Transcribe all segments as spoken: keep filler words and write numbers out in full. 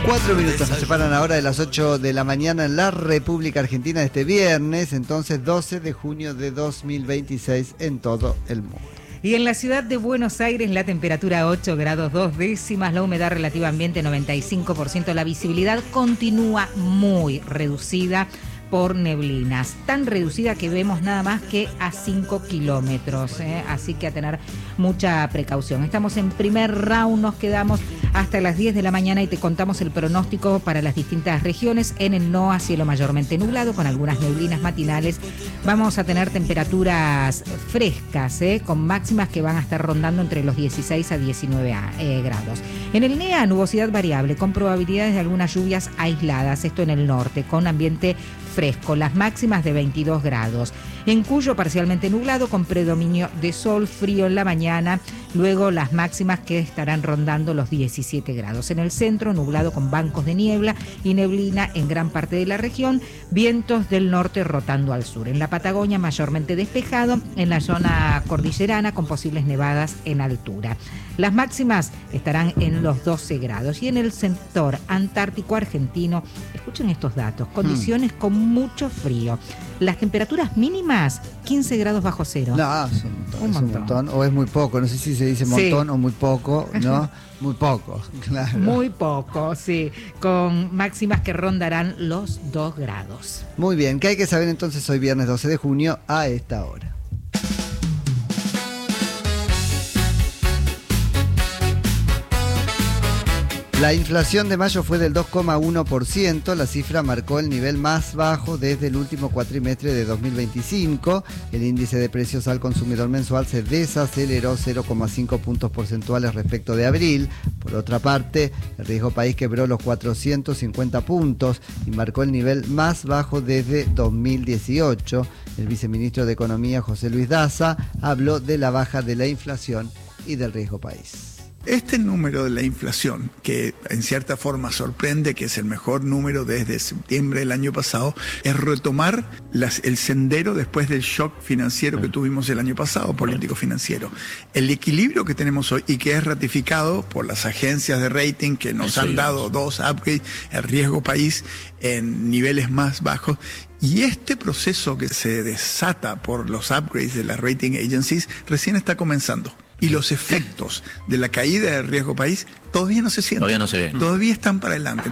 Cuatro minutos nos separan ahora de las ocho de la mañana en la República Argentina este viernes, entonces doce de junio de dos mil veintiséis en todo el mundo. Y en la ciudad de Buenos Aires la temperatura ocho grados dos décimas, la humedad relativa ambiente noventa y cinco por ciento, la visibilidad continúa muy reducida por neblinas, tan reducida que vemos nada más que a cinco kilómetros, ¿eh? Así que a tener mucha precaución. Estamos en primer round, nos quedamos hasta las diez de la mañana y te contamos el pronóstico para las distintas regiones. En el N O A, cielo mayormente nublado con algunas neblinas matinales. Vamos a tener temperaturas frescas, ¿eh? Con máximas que van a estar rondando entre los dieciséis a diecinueve eh, grados. En el N E A, nubosidad variable con probabilidades de algunas lluvias aisladas, esto en el norte, con ambiente fresco, las máximas de veintidós grados. En Cuyo, parcialmente nublado con predominio de sol, frío en la mañana, luego las máximas que estarán rondando los diecisiete grados. En el centro, nublado con bancos de niebla y neblina en gran parte de la región, vientos del norte rotando al sur. En la Patagonia, mayormente despejado, en la zona cordillerana con posibles nevadas en altura. Las máximas estarán en los doce grados. Y en el sector antártico argentino, escuchen estos datos, condiciones hmm. con mucho frío. Las temperaturas mínimas, quince grados bajo cero. No, es un montón, un, es un montón. O es muy poco, no sé si se dice montón sí. o muy poco, ¿no? Muy poco, claro. Muy poco, sí, con máximas que rondarán los dos grados. Muy bien, ¿qué hay que saber entonces hoy viernes doce de junio a esta hora? La inflación de mayo fue del dos coma uno por ciento, la cifra marcó el nivel más bajo desde el último cuatrimestre de dos mil veinticinco. El índice de precios al consumidor mensual se desaceleró cero coma cinco puntos porcentuales respecto de abril. Por otra parte, el riesgo país quebró los cuatrocientos cincuenta puntos y marcó el nivel más bajo desde dos mil dieciocho. El viceministro de Economía, José Luis Daza, habló de la baja de la inflación y del riesgo país. Este número de la inflación, que en cierta forma sorprende, que es el mejor número desde septiembre del año pasado, es retomar las, el sendero después del shock financiero que tuvimos el año pasado, político-financiero. El equilibrio que tenemos hoy y que es ratificado por las agencias de rating que nos han dado dos upgrades, el riesgo país en niveles más bajos. Y este proceso que se desata por los upgrades de las rating agencies recién está comenzando. Y los efectos de la caída del riesgo país todavía no se sienten. Todavía no se ven. Todavía están para adelante.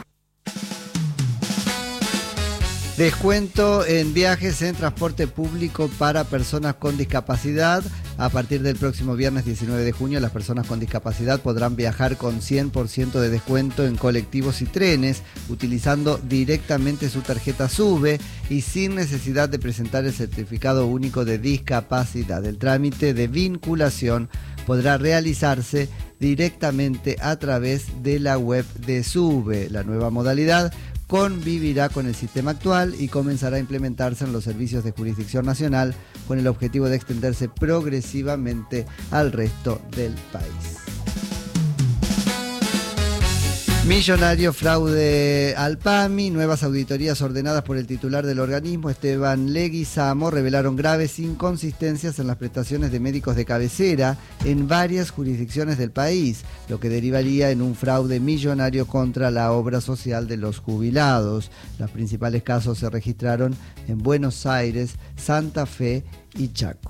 Descuento en viajes en transporte público para personas con discapacidad. A partir del próximo viernes diecinueve de junio, las personas con discapacidad podrán viajar con cien por ciento de descuento en colectivos y trenes, utilizando directamente su tarjeta SUBE y sin necesidad de presentar el certificado único de discapacidad. El trámite de vinculación podrá realizarse directamente a través de la web de SUBE. La nueva modalidad convivirá con el sistema actual y comenzará a implementarse en los servicios de jurisdicción nacional con el objetivo de extenderse progresivamente al resto del país. Millonario fraude al PAMI. Nuevas auditorías ordenadas por el titular del organismo, Esteban Leguizamo, revelaron graves inconsistencias en las prestaciones de médicos de cabecera en varias jurisdicciones del país, lo que derivaría en un fraude millonario contra la obra social de los jubilados. Los principales casos se registraron en Buenos Aires, Santa Fe y Chaco.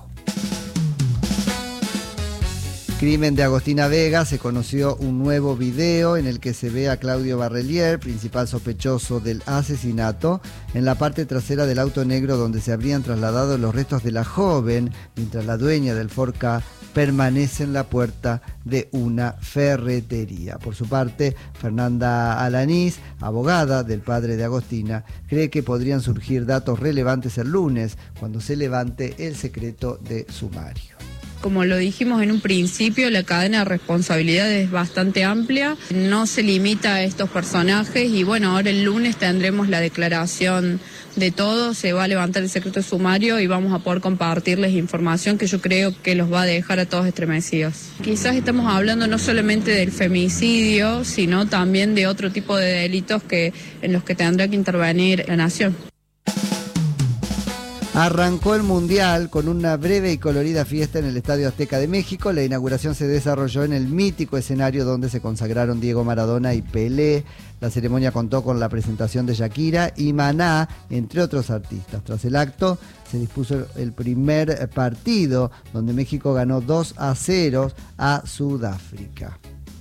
Crimen de Agostina Vega. Se conoció un nuevo video en el que se ve a Claudio Barrelier, principal sospechoso del asesinato, en la parte trasera del auto negro donde se habrían trasladado los restos de la joven, mientras la dueña del Ford Ka permanece en la puerta de una ferretería. Por su parte, Fernanda Alanís, abogada del padre de Agostina, cree que podrían surgir datos relevantes el lunes, cuando se levante el secreto de sumario. Como lo dijimos en un principio, la cadena de responsabilidad es bastante amplia, no se limita a estos personajes y bueno, ahora el lunes tendremos la declaración de todos, se va a levantar el secreto sumario y vamos a poder compartirles información que yo creo que los va a dejar a todos estremecidos. Quizás estamos hablando no solamente del femicidio, sino también de otro tipo de delitos que en los que tendrá que intervenir la nación. Arrancó el Mundial con una breve y colorida fiesta en el Estadio Azteca de México. La inauguración se desarrolló en el mítico escenario donde se consagraron Diego Maradona y Pelé. La ceremonia contó con la presentación de Shakira y Maná, entre otros artistas. Tras el acto se dispuso el primer partido, donde México ganó dos a cero a Sudáfrica.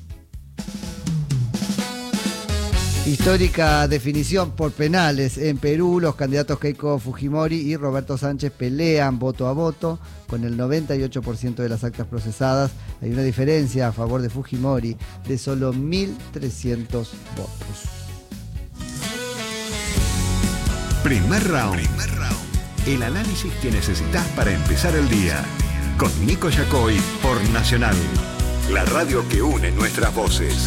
Histórica definición por penales. En Perú, los candidatos Keiko Fujimori y Roberto Sánchez pelean voto a voto. Con el noventa y ocho por ciento de las actas procesadas, hay una diferencia a favor de Fujimori de solo mil trescientos votos. Primer round. Primer round. El análisis que necesitas para empezar el día. Con Nico Yacoy por Nacional. La radio que une nuestras voces.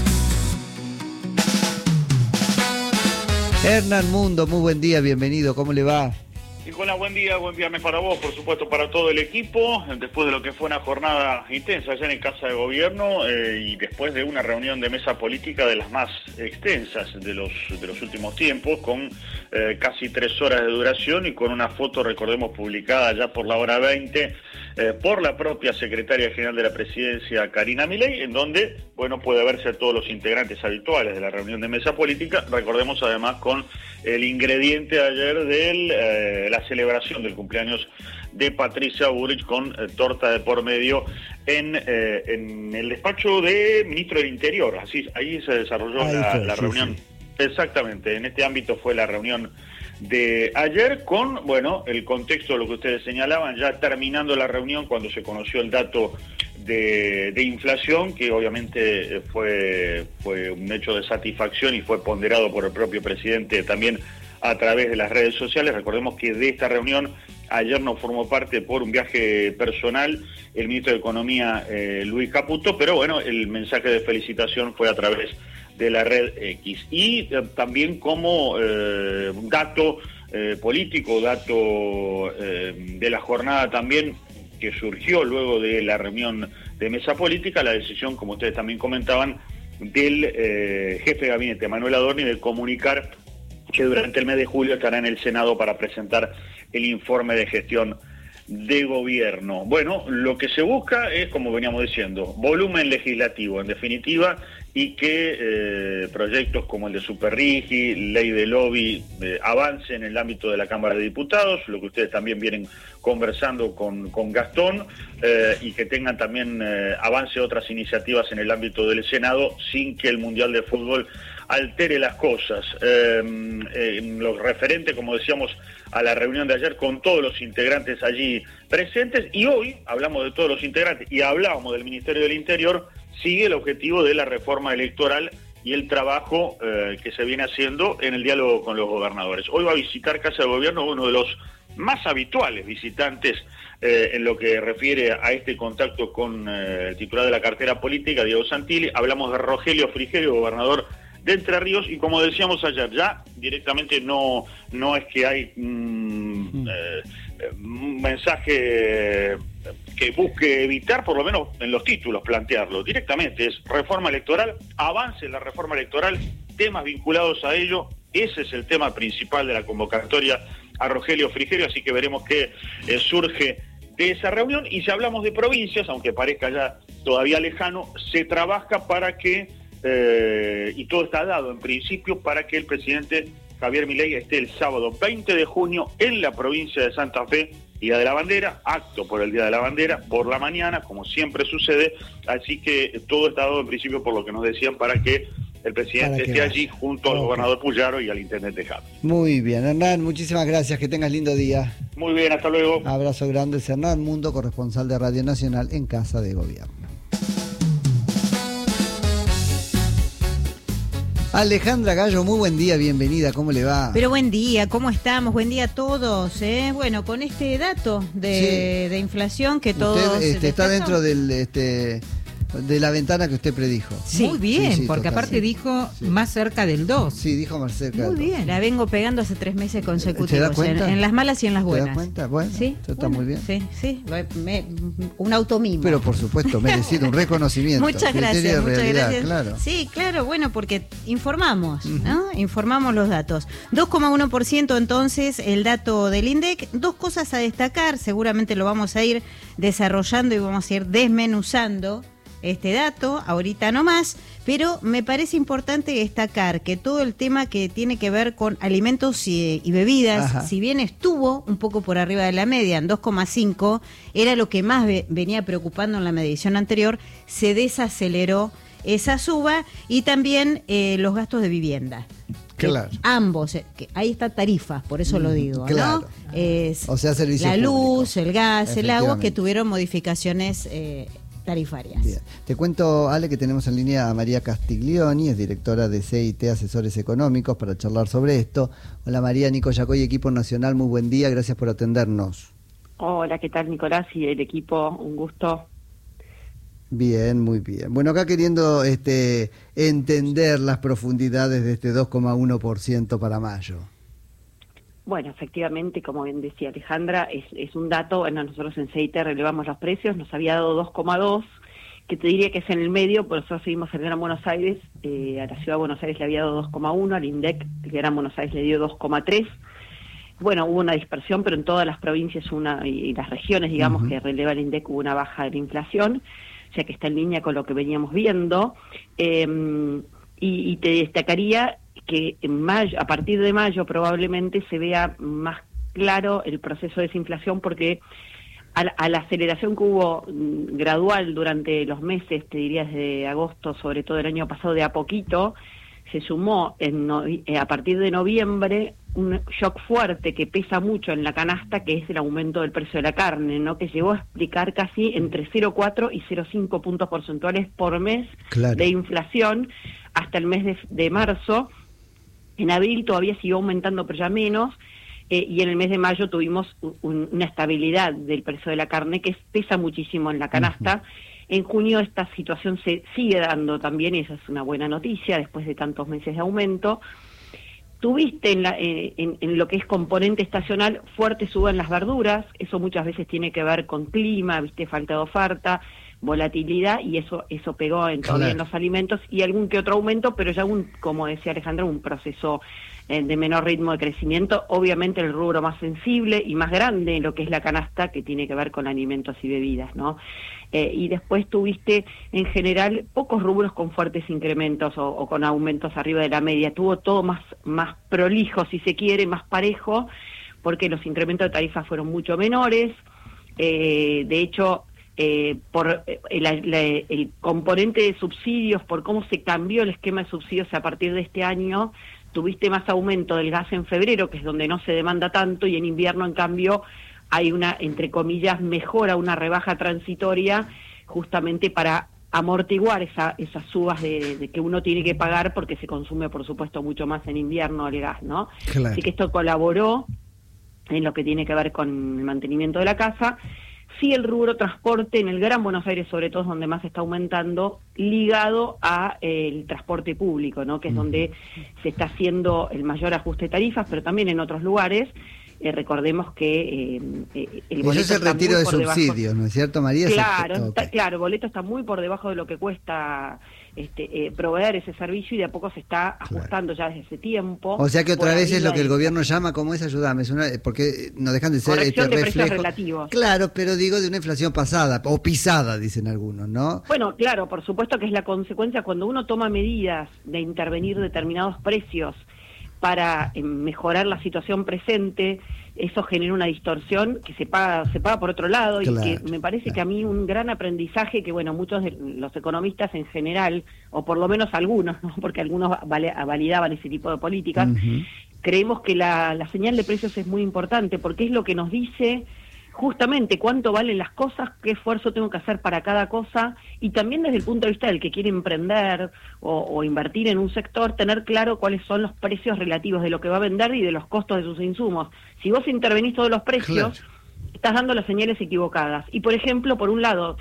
Hernán Mundo, muy buen día, bienvenido, ¿cómo le va? Nicolás, buen día, buen viernes para vos, por supuesto para todo el equipo, después de lo que fue una jornada intensa allá en Casa de Gobierno eh, y después de una reunión de mesa política de las más extensas de los, de los últimos tiempos, con eh, casi tres horas de duración y con una foto, recordemos, publicada ya por la hora veinte, eh, por la propia secretaria general de la presidencia, Karina Milei, en donde, bueno, puede verse a todos los integrantes habituales de la reunión de mesa política, recordemos además con el ingrediente ayer de eh, la celebración del cumpleaños de Patricia Bullrich con eh, torta de por medio en, eh, en el despacho de ministro del Interior. Así, ahí se desarrolló ahí la, fue, la sí, reunión. Sí. Exactamente, en este ámbito fue la reunión de ayer con, bueno, el contexto de lo que ustedes señalaban, ya terminando la reunión cuando se conoció el dato de, de inflación, que obviamente fue, fue un hecho de satisfacción y fue ponderado por el propio presidente también a través de las redes sociales. Recordemos que de esta reunión ayer no formó parte por un viaje personal el ministro de Economía, eh, Luis Caputo, pero bueno, el mensaje de felicitación fue a través de la red X. Y eh, también como eh, dato eh, político, dato eh, de la jornada también que surgió luego de la reunión de mesa política, la decisión, como ustedes también comentaban, del eh, jefe de gabinete, Manuel Adorni, de comunicar que durante el mes de julio estará en el Senado para presentar el informe de gestión de gobierno. Bueno, lo que se busca es, como veníamos diciendo, volumen legislativo, en definitiva, y que eh, proyectos como el de Superrigi, ley de lobby, eh, avancen en el ámbito de la Cámara de Diputados, lo que ustedes también vienen conversando con, con Gastón, eh, y que tengan también eh, avance otras iniciativas en el ámbito del Senado, sin que el Mundial de Fútbol altere las cosas. Eh, eh, lo referente, como decíamos, a la reunión de ayer con todos los integrantes allí presentes, y hoy hablamos de todos los integrantes y hablábamos del Ministerio del Interior, sigue el objetivo de la reforma electoral y el trabajo eh, que se viene haciendo en el diálogo con los gobernadores. Hoy va a visitar Casa de Gobierno uno de los más habituales visitantes eh, en lo que refiere a este contacto con eh, el titular de la cartera política, Diego Santilli. Hablamos de Rogelio Frigerio, gobernador de Entre Ríos, y como decíamos ayer, ya directamente no, no es que hay mm, eh, un mensaje que busque evitar, por lo menos en los títulos, plantearlo directamente, es reforma electoral, avance en la reforma electoral, temas vinculados a ello. Ese es el tema principal de la convocatoria a Rogelio Frigerio, así que veremos qué eh, surge de esa reunión. Y si hablamos de provincias, aunque parezca ya todavía lejano, se trabaja para que Eh, y todo está dado en principio para que el presidente Javier Milei esté el sábado veinte de junio en la provincia de Santa Fe, Día de la Bandera, acto por el Día de la Bandera, por la mañana, como siempre sucede, así que todo está dado en principio por lo que nos decían para que el presidente esté vaya allí junto al okay. gobernador Puyaro y al intendente Javi. Muy bien, Hernán, muchísimas gracias, que tengas lindo día. Muy bien, hasta luego. Abrazo grande, es Hernán Mundo, corresponsal de Radio Nacional en Casa de Gobierno. Alejandra Gallo, muy buen día, bienvenida, ¿cómo le va? Pero buen día, ¿cómo estamos? Buen día a todos. ¿eh? Bueno, con este dato de, sí. de inflación que todos... Usted este, está dentro del... Este, de la ventana que usted predijo. Sí. Muy bien, Sí, sí, porque total, aparte sí. dijo Sí. más cerca del dos. Sí, dijo más cerca Muy del dos. bien. La vengo pegando hace tres meses consecutivos. ¿Te das cuenta? En, en las malas y en las ¿Te buenas. das cuenta? Bueno, sí, eso está bueno, muy bien. Sí, sí. Me- un automimo. Pero por supuesto, merecido, un reconocimiento. Muchas Criterio gracias, de muchas realidad, gracias. Claro. Sí, claro, bueno, porque informamos, ¿no? Informamos los datos. dos coma uno por ciento entonces el dato del INDEC. Dos cosas a destacar, seguramente lo vamos a ir desarrollando y vamos a ir desmenuzando este dato, ahorita no más, pero me parece importante destacar que todo el tema que tiene que ver con alimentos y, y bebidas, Ajá. si bien estuvo un poco por arriba de la media, en dos coma cinco, era lo que más ve, venía preocupando en la medición anterior, se desaceleró esa suba y también eh, los gastos de vivienda. Claro. Que ambos, eh, que ahí está tarifas, por eso lo digo, claro. ¿no? Es O sea, servicios la luz, públicos. el gas, el agua, que Efectivamente. tuvieron modificaciones eh, tarifarias. Bien. Te cuento, Ale, que tenemos en línea a María Castiglioni, es directora de C I T Asesores Económicos, para charlar sobre esto. Hola María, Nico Yacoy, equipo nacional, muy buen día, gracias por atendernos. Hola, ¿qué tal Nicolás y el equipo? Un gusto. Bien, muy bien. Bueno, acá queriendo este, entender las profundidades de este dos coma uno por ciento para mayo. Bueno, efectivamente, como bien decía Alejandra, es, es un dato, bueno, nosotros en C I T relevamos los precios, nos había dado dos coma dos, que te diría que es en el medio, por eso seguimos en Gran Buenos Aires, eh, a la Ciudad de Buenos Aires le había dado dos coma uno, al INDEC de Gran Buenos Aires le dio dos coma tres. Bueno, hubo una dispersión, pero en todas las provincias una y, y las regiones, digamos, Uh-huh. que releva el INDEC, hubo una baja de la inflación, o sea que está en línea con lo que veníamos viendo. Eh, y, y te destacaría que en mayo, a partir de mayo probablemente se vea más claro el proceso de desinflación, porque a la, a la aceleración que hubo mm, gradual durante los meses, te diría desde agosto, sobre todo el año pasado, de a poquito, se sumó en no, eh, a partir de noviembre un shock fuerte que pesa mucho en la canasta, que es el aumento del precio de la carne, ¿no? Que llegó a explicar casi entre cero coma cuatro y cero coma cinco puntos porcentuales por mes Claro. de inflación hasta el mes de, de marzo. En abril todavía siguió aumentando, pero ya menos, eh, y en el mes de mayo tuvimos un, una estabilidad del precio de la carne que pesa muchísimo en la canasta. Uh-huh. En junio esta situación se sigue dando también, y esa es una buena noticia, después de tantos meses de aumento. Tuviste en, la, eh, en, en lo que es componente estacional fuerte suba en las verduras, eso muchas veces tiene que ver con clima, viste, falta de oferta, volatilidad, y eso eso pegó en, todavía en los alimentos, y algún que otro aumento, pero ya un, como decía Alejandra, un proceso eh, de menor ritmo de crecimiento. Obviamente el rubro más sensible y más grande en lo que es la canasta, que tiene que ver con alimentos y bebidas, ¿no? Eh, y después tuviste en general pocos rubros con fuertes incrementos o, o con aumentos arriba de la media. Tuvo todo más, más prolijo, si se quiere, más parejo, porque los incrementos de tarifas fueron mucho menores. Eh, de hecho, Eh, por eh, la, la, el componente de subsidios, por cómo se cambió el esquema de subsidios a partir de este año, tuviste más aumento del gas en febrero, que es donde no se demanda tanto, y en invierno, en cambio, hay una, entre comillas, mejora, una rebaja transitoria, justamente para amortiguar esa, esas subas de, de que uno tiene que pagar, porque se consume, por supuesto, mucho más en invierno el gas, ¿no? Claro. Así que esto colaboró en lo que tiene que ver con el mantenimiento de la casa. Sí, el rubro transporte en el Gran Buenos Aires, sobre todo, es donde más está aumentando, ligado a eh, el transporte público, ¿no? Que es donde se está haciendo el mayor ajuste de tarifas, pero también en otros lugares. Eh, recordemos que eh, eh, el boleto Eso es el está retiro muy de por debajo. subsidios, ¿no es cierto, María? Claro, Eso- está, okay. claro, el boleto está muy por debajo de lo que cuesta este, eh, proveer ese servicio, y de a poco se está ajustando ya desde ese tiempo. O sea que otra por vez es arriba lo que el de- gobierno llama, ¿cómo es? Ayúdame, es una, porque no dejan de ser Corrección este de precios reflejo. relativos. Claro, pero digo de una inflación pasada, o pisada, dicen algunos, ¿no? Bueno, claro, por supuesto que es la consecuencia cuando uno toma medidas de intervenir determinados precios para eh, mejorar la situación presente. Eso genera una distorsión que se paga se paga por otro lado. Claro, y que me parece claro. que a mí un gran aprendizaje que, bueno, muchos de los economistas en general, o por lo menos algunos, ¿no? Porque algunos vale, validaban ese tipo de políticas, Uh-huh. creemos que la, la señal de precios es muy importante, porque es lo que nos dice justamente cuánto valen las cosas, qué esfuerzo tengo que hacer para cada cosa, y también desde el punto de vista del que quiere emprender o, o invertir en un sector, tener claro cuáles son los precios relativos de lo que va a vender y de los costos de sus insumos. Si vos intervenís todos los precios, Claro. estás dando las señales equivocadas. Y, por ejemplo, por un lado,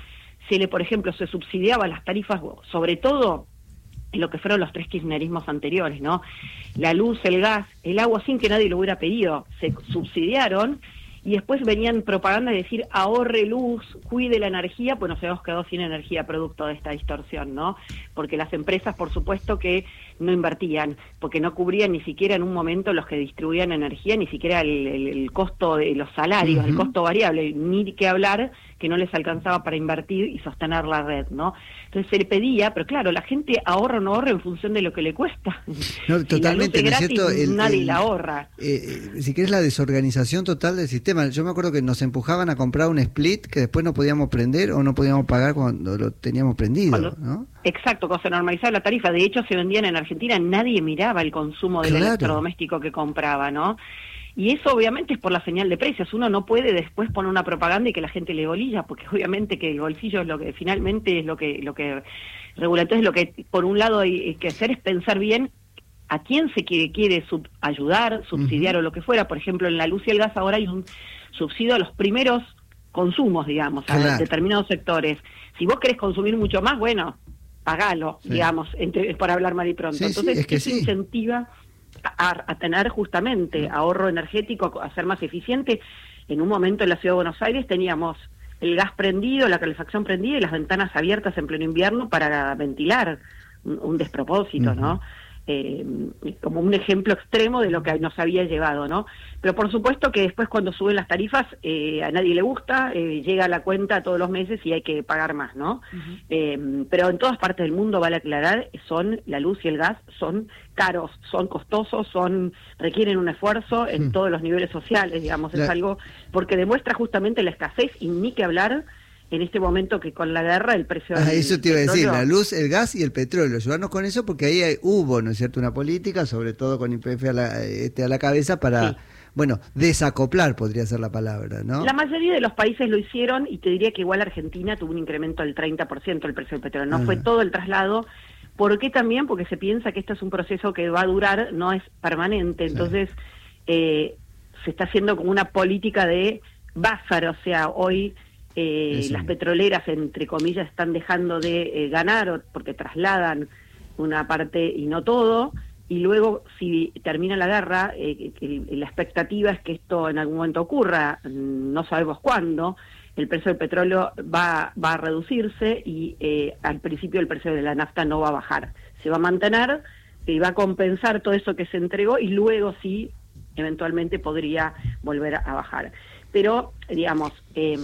se le, por ejemplo, se subsidiaba las tarifas, sobre todo en lo que fueron los tres kirchnerismos anteriores, ¿no? La luz, el gas, el agua, sin que nadie lo hubiera pedido, se subsidiaron, y después venían propaganda de decir ahorre luz, cuide la energía, pues nos hemos quedado sin energía producto de esta distorsión, ¿no? Porque las empresas, por supuesto, que no invertían, porque no cubrían ni siquiera en un momento los que distribuían energía, ni siquiera el, el, el costo de los salarios, uh-huh. el costo variable, ni que hablar que no les alcanzaba para invertir y sostener la red, ¿no? Entonces se le pedía, pero claro, la gente ahorra o no ahorra en función de lo que le cuesta. No, totalmente, si la luz es ¿no es cierto? El, nadie el, la ahorra. Eh, si querés, la desorganización total del sistema. Yo me acuerdo que nos empujaban a comprar un split que después no podíamos prender o no podíamos pagar cuando lo teníamos prendido, cuando, ¿no? Exacto, cuando se normalizaba la tarifa. De hecho, se vendían en Argentina, nadie miraba el consumo del claro. electrodoméstico que compraba, ¿no? Y eso obviamente es por la señal de precios. Uno no puede después poner una propaganda y que la gente le bolilla, porque obviamente que el bolsillo es lo que finalmente es lo que lo que regula. Entonces lo que por un lado hay que hacer es pensar bien a quién se quiere, quiere sub, ayudar, subsidiar uh-huh. o lo que fuera. Por ejemplo, en la luz y el gas ahora hay un subsidio a los primeros consumos, digamos, claro. a determinados sectores. Si vos querés consumir mucho más, bueno, pagalo, sí. digamos, entre, para hablar mal y pronto. Sí, Entonces, sí, es que eso sí. incentiva A, a tener justamente ahorro energético, a ser más eficiente. En un momento en la Ciudad de Buenos Aires teníamos el gas prendido, la calefacción prendida y las ventanas abiertas en pleno invierno para ventilar, un, un despropósito, uh-huh. ¿no? Eh, como un ejemplo extremo de lo que nos había llevado, ¿no? Pero por supuesto que después cuando suben las tarifas eh, a nadie le gusta, eh, llega la cuenta todos los meses y hay que pagar más, ¿no? Uh-huh. Eh, pero en todas partes del mundo, vale aclarar, son la luz y el gas son caros, son costosos, son requieren un esfuerzo en uh-huh. todos los niveles sociales, digamos, la... es algo porque demuestra justamente la escasez y ni que hablar en este momento que con la guerra el precio ah, del eso te iba a petróleo... decir, la luz, el gas y el petróleo, ayudarnos con eso porque ahí hay, hubo, ¿no es cierto?, una política, sobre todo con I P F a la, este, a la cabeza para, sí. bueno, desacoplar podría ser la palabra, ¿no? La mayoría de los países lo hicieron y te diría que igual Argentina tuvo un incremento del treinta por ciento del precio del petróleo, no ah. fue todo el traslado. ¿Por qué también? Porque se piensa que esto es un proceso que va a durar, no es permanente, entonces sí. eh, se está haciendo como una política de buffer, o sea, hoy... Eh, las petroleras, entre comillas, están dejando de eh, ganar porque trasladan una parte y no todo, y luego si termina la guerra, eh, eh, la expectativa es que esto en algún momento ocurra, no sabemos cuándo, el precio del petróleo va, va a reducirse y eh, al principio el precio de la nafta no va a bajar, se va a mantener y va a compensar todo eso que se entregó y luego sí, eventualmente podría volver a, a bajar. Pero, digamos... Eh,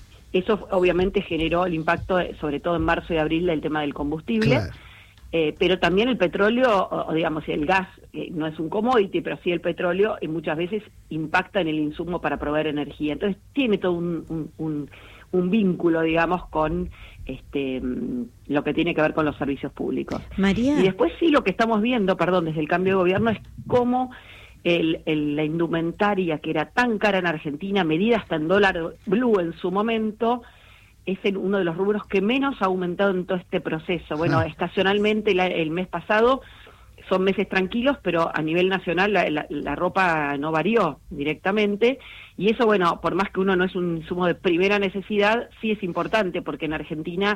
Eso obviamente generó el impacto, sobre todo en marzo y abril, del tema del combustible, claro. eh, pero también el petróleo, o, o digamos, el gas eh, no es un commodity, pero sí el petróleo y muchas veces impacta en el insumo para proveer energía. Entonces tiene todo un, un, un, un vínculo, digamos, con este lo que tiene que ver con los servicios públicos. María. Y después sí lo que estamos viendo, perdón, desde el cambio de gobierno es cómo... El, el, la indumentaria que era tan cara en Argentina, medida hasta en dólar blue en su momento, es el, uno de los rubros que menos ha aumentado en todo este proceso. Bueno, ah. estacionalmente la, el mes pasado son meses tranquilos, pero a nivel nacional la, la, la ropa no varió directamente, y eso, bueno, por más que uno no es un insumo de primera necesidad, sí es importante, porque en Argentina...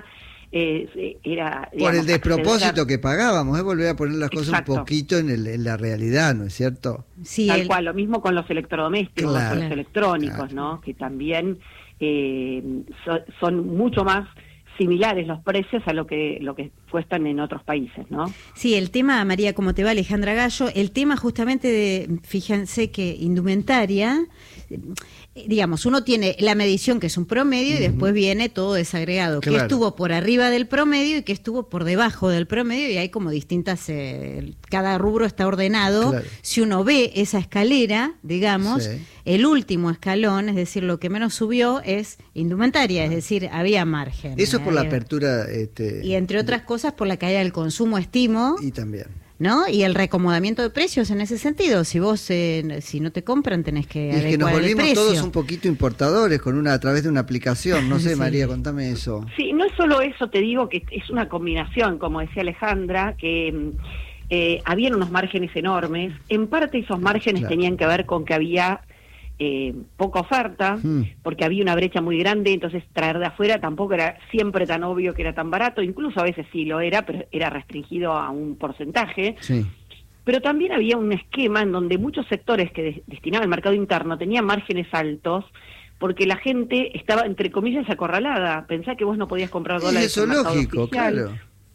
Eh, era, digamos, por el despropósito acceder... que pagábamos, ¿eh? Volver a poner las cosas Exacto. un poquito en, el, en la realidad, ¿no es cierto? Sí, Tal el... cual, lo mismo con los electrodomésticos, claro, con los electrónicos, claro. ¿no? Que también eh, so, son mucho más similares los precios a lo que lo que cuestan en otros países, ¿no? Sí, el tema, María, como te va, Alejandra Gallo, el tema justamente de, fíjense que indumentaria, digamos, uno tiene la medición que es un promedio uh-huh. y después viene todo desagregado, claro. que estuvo por arriba del promedio y que estuvo por debajo del promedio, y hay como distintas, eh, cada rubro está ordenado. Claro. Si uno ve esa escalera, digamos, sí. el último escalón, es decir, lo que menos subió es indumentaria, es decir, había margen. Eso es por la apertura... Este, y entre otras de... cosas por la caída del consumo, estimo. Y también. ¿No? Y el reacomodamiento de precios en ese sentido. Si vos, eh, si no te compran, tenés que adecuar el precio. Y es que nos volvimos todos un poquito importadores con una a través de una aplicación. No sé, sí. María, contame eso. Sí, no es solo eso, te digo que es una combinación, como decía Alejandra, que eh, habían unos márgenes enormes. En parte esos márgenes claro. tenían que ver con que había eh, poca oferta, Mm. porque había una brecha muy grande, entonces traer de afuera tampoco era siempre tan obvio que era tan barato, incluso a veces sí lo era, pero era restringido a un porcentaje. Sí. Pero también había un esquema en donde muchos sectores que de- destinaban al mercado interno tenían márgenes altos, porque la gente estaba, entre comillas, acorralada. Pensá que vos no podías comprar Y dólares eso en es el mercado lógico, oficial, claro.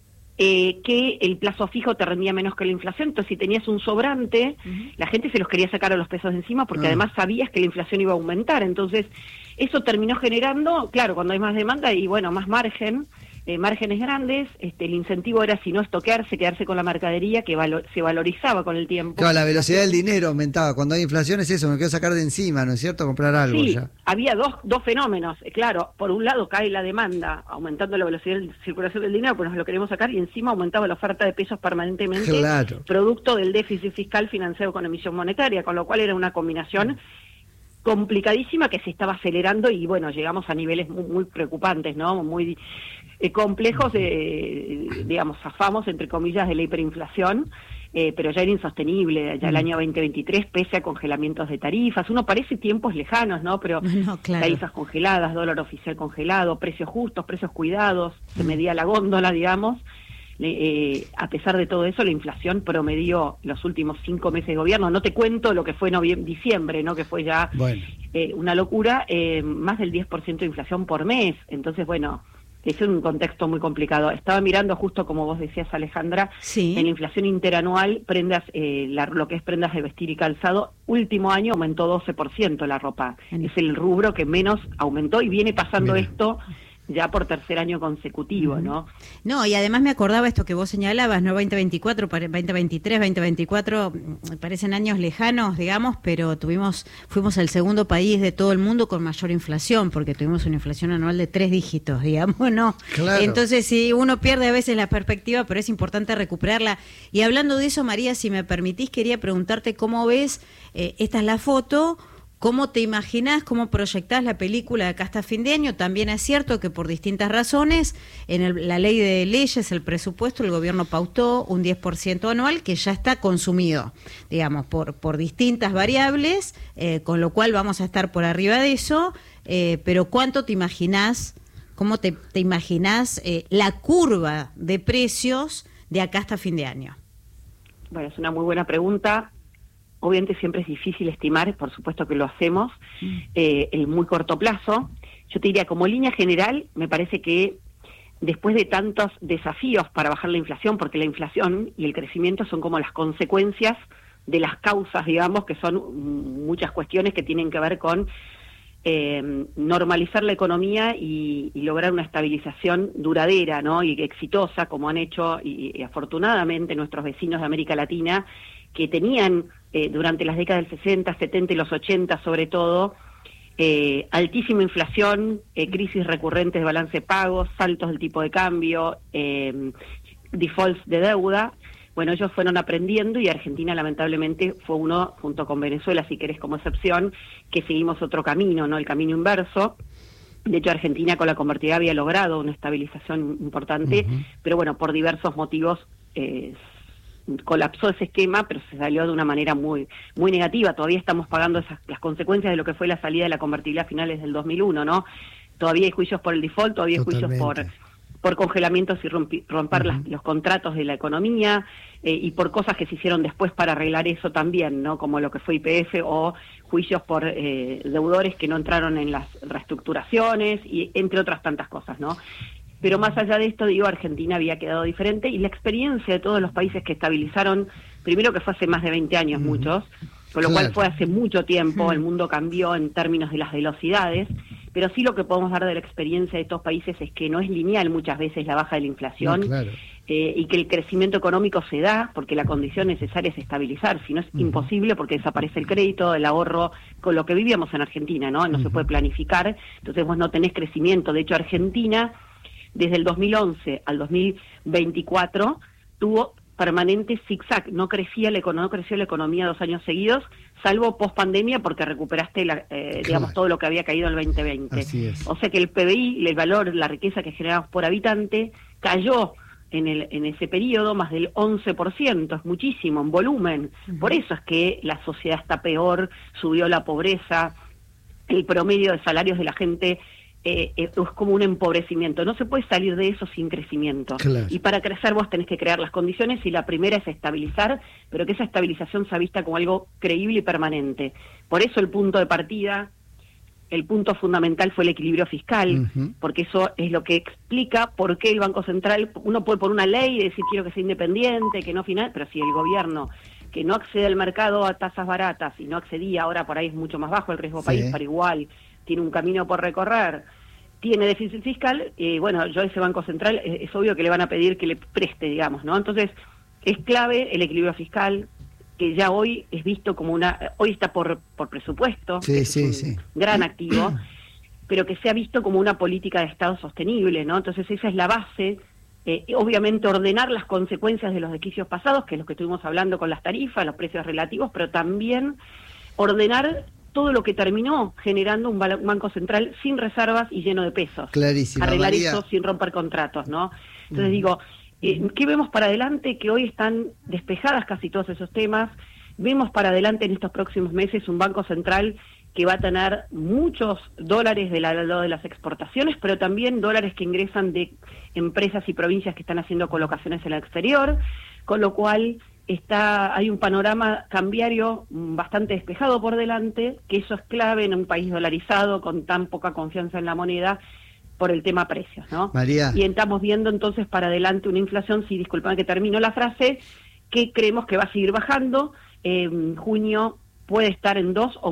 eh, que el plazo fijo te rendía menos que la inflación, entonces si tenías un sobrante, la gente se los quería sacar a los pesos de encima porque Ah. además sabías que la inflación iba a aumentar. Entonces, eso terminó generando, claro, cuando hay más demanda y bueno, más margen, eh, márgenes grandes, este, el incentivo era, si no estoquearse, quedarse con la mercadería que valo- se valorizaba con el tiempo. Claro, la velocidad del dinero aumentaba. Cuando hay inflación es eso, me quiero sacar de encima, ¿no es cierto? Comprar algo Sí, ya. había dos, dos fenómenos. Eh, Claro, por un lado cae la demanda, aumentando la velocidad de circulación del dinero, pues nos lo queremos sacar, y encima aumentaba la oferta de pesos permanentemente, Claro. producto del déficit fiscal financiado con emisión monetaria, con lo cual era una combinación complicadísima que se estaba acelerando y bueno, llegamos a niveles muy, muy preocupantes, ¿no? Muy eh, complejos, eh, digamos, zafamos, entre comillas, de la hiperinflación. Eh, pero ya era insostenible, ya el año veinte veintitrés, pese a congelamientos de tarifas. Uno parece tiempos lejanos, ¿no? Pero No, claro. tarifas congeladas, dólar oficial congelado, precios justos, precios cuidados, se medía la góndola, digamos. Le- eh, a pesar de todo eso, la inflación promedió los últimos cinco meses de gobierno, no te cuento lo que fue noviem- diciembre, ¿no? Que fue ya Bueno. eh, una locura, eh, más del diez por ciento de inflación por mes. Entonces, bueno, es un contexto muy complicado. Estaba mirando justo, como vos decías, Alejandra, Sí. en la inflación interanual, prendas, eh, la- lo que es prendas de vestir y calzado, último año aumentó doce por ciento la ropa. En- Es el rubro que menos aumentó y viene pasando Mira. esto ya por tercer año consecutivo, ¿no? No, y además me acordaba esto que vos señalabas, ¿no? veinte veinticuatro, pare- veinte veintitrés, veinte veinticuatro, mm, parecen años lejanos, digamos, pero tuvimos, fuimos el segundo país de todo el mundo con mayor inflación, porque tuvimos una inflación anual de tres dígitos, digamos, ¿no? Claro. Entonces, sí, uno pierde a veces la perspectiva, pero es importante recuperarla. Y hablando de eso, María, si me permitís, quería preguntarte cómo ves, eh, esta es la foto. ¿Cómo te imaginás, cómo proyectás la película de acá hasta fin de año? También es cierto que por distintas razones, en el- la ley de leyes, el presupuesto, el gobierno pautó un diez por ciento anual que ya está consumido, digamos, por, por distintas variables, eh, con lo cual vamos a estar por arriba de eso, eh, pero ¿cuánto te imaginás, cómo te, te imaginás eh, la curva de precios de acá hasta fin de año? Bueno, es una muy buena pregunta. Obviamente siempre es difícil estimar, por supuesto que lo hacemos, eh, el muy corto plazo. Yo te diría, como línea general, me parece que después de tantos desafíos para bajar la inflación, porque la inflación y el crecimiento son como las consecuencias de las causas, digamos, que son mm, muchas cuestiones que tienen que ver con eh, normalizar la economía y, y lograr una estabilización duradera, ¿no? Y exitosa, como han hecho, y, y afortunadamente nuestros vecinos de América Latina, que tenían eh, durante las décadas del sesenta, setenta y los ochenta sobre todo, eh, altísima inflación, eh, crisis recurrentes de balance de pagos, saltos del tipo de cambio, eh, defaults de deuda. Bueno, ellos fueron aprendiendo y Argentina lamentablemente fue uno, junto con Venezuela, si querés como excepción, que seguimos otro camino, ¿no? El camino inverso. De hecho, Argentina con la convertibilidad había logrado una estabilización importante, uh-huh. pero bueno, por diversos motivos eh, colapsó ese esquema, pero se salió de una manera muy muy negativa. Todavía estamos pagando esas, las consecuencias de lo que fue la salida de la convertibilidad a finales del dos mil uno, ¿no? Todavía hay juicios por el default, todavía hay Totalmente. juicios por por congelamientos y rompi, romper uh-huh. las, los contratos de la economía eh, y por cosas que se hicieron después para arreglar eso también, ¿no? Como lo que fue I P F o juicios por eh, deudores que no entraron en las reestructuraciones y entre otras tantas cosas, ¿no? Pero más allá de esto, digo, Argentina había quedado diferente y la experiencia de todos los países que estabilizaron, primero que fue hace más de veinte años, uh-huh. muchos, con lo claro. cual fue hace mucho tiempo, uh-huh. el mundo cambió en términos de las velocidades, pero sí lo que podemos dar de la experiencia de estos países es que no es lineal muchas veces la baja de la inflación, no, claro. eh, y que el crecimiento económico se da porque la condición necesaria es estabilizar, si no es uh-huh. imposible porque desaparece el crédito, el ahorro, con lo que vivíamos en Argentina, ¿no? No uh-huh. se puede planificar, entonces vos no tenés crecimiento. De hecho, Argentina, desde el dos mil once al dos mil veinticuatro, tuvo permanente zigzag, no crecía la no creció la economía dos años seguidos, salvo post pandemia porque recuperaste la, eh, digamos todo lo que había caído en el veinte veinte. Así es. O sea que el P B I, el valor, la riqueza que generamos por habitante, cayó en, el, en ese periodo, más del once por ciento, es muchísimo en volumen. Uh-huh. Por eso es que la sociedad está peor, subió la pobreza, el promedio de salarios de la gente eh, es como un empobrecimiento. No se puede salir de eso sin crecimiento. Claro. Y para crecer vos tenés que crear las condiciones, y la primera es estabilizar, pero que esa estabilización sea vista como algo creíble y permanente. Por eso el punto de partida, el punto fundamental fue el equilibrio fiscal, uh-huh. porque eso es lo que explica por qué el Banco Central, uno puede por una ley decir quiero que sea independiente, que no final, pero si el gobierno que no accede al mercado a tasas baratas y no accedía, ahora por ahí es mucho más bajo el riesgo sí. país, pero igual tiene un camino por recorrer, tiene déficit fiscal, y eh, bueno, yo a ese Banco Central eh, es obvio que le van a pedir que le preste, digamos, ¿no? Entonces, es clave el equilibrio fiscal, que ya hoy es visto como una, hoy está por por presupuesto, sí, que sí, es un sí. gran activo, pero que se ha visto como una política de Estado sostenible, ¿no? Entonces esa es la base, eh, obviamente ordenar las consecuencias de los equicios pasados, que es lo que estuvimos hablando con las tarifas, los precios relativos, pero también ordenar todo lo que terminó generando un banco central sin reservas y lleno de pesos. Clarísimo. Arreglar María. eso sin romper contratos, ¿no? Entonces mm. digo, eh, ¿qué vemos para adelante? Que hoy están despejadas casi todos esos temas. Vemos para adelante en estos próximos meses un banco central que va a tener muchos dólares del lado de las exportaciones, pero también dólares que ingresan de empresas y provincias que están haciendo colocaciones en el exterior, con lo cual está hay un panorama cambiario bastante despejado por delante, que eso es clave en un país dolarizado con tan poca confianza en la moneda por el tema precios, ¿no? María. Y estamos viendo entonces para adelante una inflación, sí, disculpame que termino la frase, que creemos que va a seguir bajando. En junio puede estar en dos o